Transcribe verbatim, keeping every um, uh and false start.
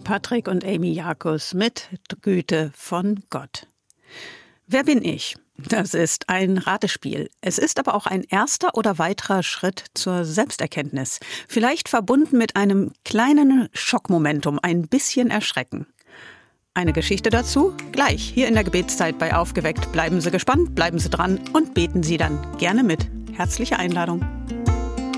Patrick und Amy Jackus mit Güte von Gott. Wer bin ich? Das ist ein Ratespiel. Es ist aber auch ein erster oder weiterer Schritt zur Selbsterkenntnis. Vielleicht verbunden mit einem kleinen Schockmomentum, ein bisschen Erschrecken. Eine Geschichte dazu? Gleich, hier in der Gebetszeit bei Aufgeweckt. Bleiben Sie gespannt, bleiben Sie dran und beten Sie dann gerne mit. Herzliche Einladung.